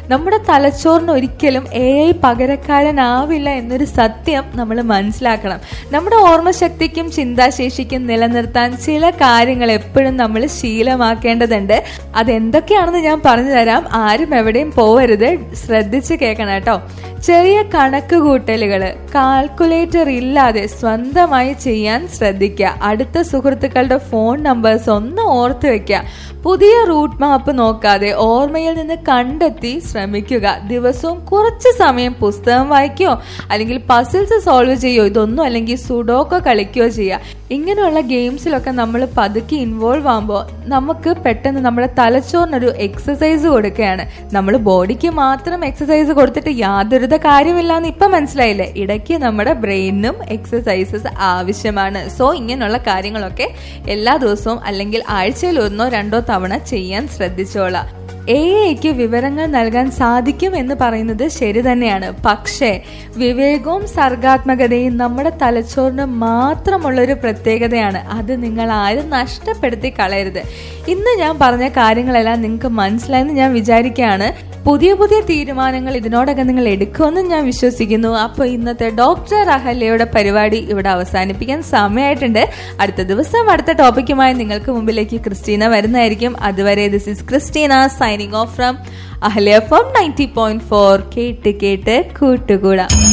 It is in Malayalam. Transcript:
നമ്മുടെ തലച്ചോറിന് ഒരിക്കലും AI പകരക്കാരനാവില്ല എന്നൊരു സത്യം നമ്മൾ മനസ്സിലാക്കണം. നമ്മുടെ ഓർമ്മശക്തിക്കും ചിന്താശേഷിക്കും നിലനിർത്താൻ ചില കാര്യങ്ങൾ എപ്പോഴും നമ്മൾ ശീലമാക്കേണ്ടതുണ്ട്. അതെന്തൊക്കെയാണെന്ന് ഞാൻ പറഞ്ഞു തരാം. ആരും എവിടെയും പോവരുത്, ശ്രദ്ധിച്ച് കേൾക്കണം കേട്ടോ. ചെറിയ കണക്ക് കൂട്ടലുകൾ കാൽക്കുലേറ്റർ ഇല്ലാതെ സ്വന്തമായി ചെയ്യാൻ ശ്രദ്ധിക്കുക. അടുത്ത സുഹൃത്തുക്കളുടെ ഫോൺ നമ്പേഴ്സ് ഒന്ന് ഓർത്ത് വെക്കുക. പുതിയ റൂട്ട് മാപ്പ് നോക്കാതെ ഓർമ്മയിൽ നിന്ന് കണ്ടെത്തി ശ്രമിക്കുക. ദിവസവും കുറച്ച് സമയം പുസ്തകം വായിക്കുകയോ അല്ലെങ്കിൽ പസിൽസ് സോൾവ് ചെയ്യോ, ഇതൊന്നും അല്ലെങ്കിൽ സുഡോക്കോ കളിക്കുകയോ ചെയ്യുക. ഇങ്ങനെയുള്ള ഗെയിംസിലൊക്കെ നമ്മൾ പതുക്കെ ഇൻവോൾവ് ആകുമ്പോൾ നമുക്ക് പെട്ടെന്ന് നമ്മുടെ തലച്ചോറിനൊരു എക്സസൈസ് കൊടുക്കുകയാണ്. നമ്മൾ ബോഡിക്ക് മാത്രം എക്സസൈസ് കൊടുത്തിട്ട് യാതൊരു കാര്യമില്ല എന്ന് ഇപ്പം മനസ്സിലായില്ലേ? ഇടയ്ക്ക് നമ്മുടെ ബ്രെയിനും എക്സസൈസസ് ആവശ്യമാണ്. സോ ഇങ്ങനെയുള്ള കാര്യങ്ങളൊക്കെ എല്ലാ ദിവസവും അല്ലെങ്കിൽ ആഴ്ചയിൽ 1-2 തവണ ചെയ്യാൻ ശ്രദ്ധിച്ചോളാം. AIക്ക് വിവരങ്ങൾ നൽകാൻ സാധിക്കും എന്ന് പറയുന്നത് ശരി തന്നെയാണ്. പക്ഷേ വിവേകവും സർഗാത്മകതയും നമ്മുടെ തലച്ചോറിന് മാത്രമുള്ളൊരു പ്രത്യേകതയാണ്. അത് നിങ്ങൾ ആരും നഷ്ടപ്പെടുത്തി കളയരുത്. ഇന്ന് ഞാൻ പറഞ്ഞ കാര്യങ്ങളെല്ലാം നിങ്ങൾക്ക് മനസ്സിലായെന്ന് ഞാൻ വിചാരിക്കുകയാണ്. പുതിയ പുതിയ തീരുമാനങ്ങൾ ഇതിനോടൊക്കെ നിങ്ങൾ എടുക്കുമെന്ന് ഞാൻ വിശ്വസിക്കുന്നു. അപ്പോൾ ഇന്നത്തെ ഡോക്ടർ അഹല്യയുടെ പരിപാടി ഇവിടെ അവസാനിപ്പിക്കാൻ സമയമായിട്ടുണ്ട്. അടുത്ത ദിവസം അടുത്ത ടോപ്പിക്കുമായി നിങ്ങൾക്ക് മുമ്പിലേക്ക് ക്രിസ്റ്റീന വരുന്നതായിരിക്കും. അതുവരെ this is Christina signing off from Ahalya FM 90.4. കേട്ട് കേട്ട് കൂട്ടുകൂടാം.